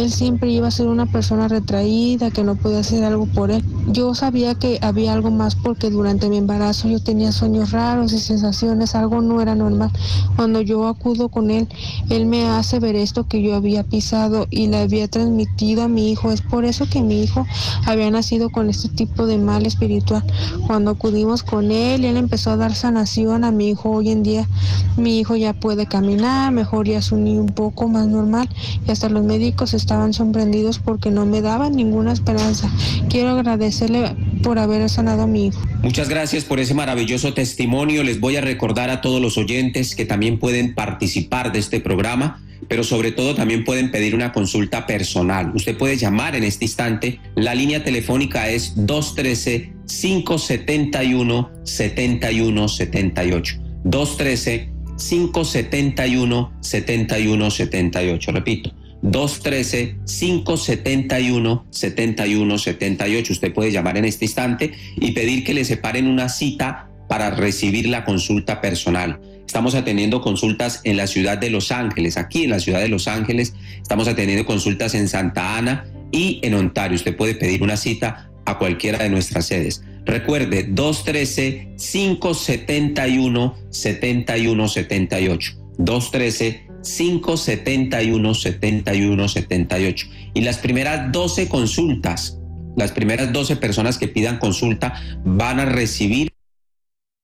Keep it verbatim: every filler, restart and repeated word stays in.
Él siempre iba a ser una persona retraída, que no podía hacer algo por él. Yo sabía que había algo más porque durante mi embarazo yo tenía sueños raros y sensaciones, algo no era normal. Cuando yo acudo con él, él me hace ver esto que yo había pisado y le había transmitido a mi hijo. Es por eso que mi hijo había nacido con este tipo de mal espiritual. Cuando acudimos con él, él empezó a dar sanación a mi hijo. Hoy en día mi hijo ya puede caminar, mejor ya es un niño un poco más normal y hasta los médicos estaban sorprendidos porque no me daban ninguna esperanza. Quiero agradecerle por haber sanado a mi hijo. Muchas gracias por ese maravilloso testimonio. Les voy a recordar a todos los oyentes que también pueden participar de este programa, pero sobre todo también pueden pedir una consulta personal. Usted puede llamar en este instante. La línea telefónica es dos uno tres, cinco siete uno, siete uno siete ocho. dos uno tres, cinco siete uno, siete uno siete ocho. Repito, dos uno tres, cinco siete uno, siete uno siete ocho. Usted puede llamar en este instante y pedir que le separen una cita para recibir la consulta personal. Estamos atendiendo consultas en la ciudad de Los Ángeles, aquí en la ciudad de Los Ángeles. Estamos atendiendo consultas en Santa Ana y en Ontario. Usted puede pedir una cita a cualquiera de nuestras sedes. Recuerde, dos uno tres, cinco siete uno, siete uno siete ocho. dos uno tres, cinco siete uno, siete uno siete ocho. Y las primeras doce consultas, las primeras doce personas que pidan consulta van a recibir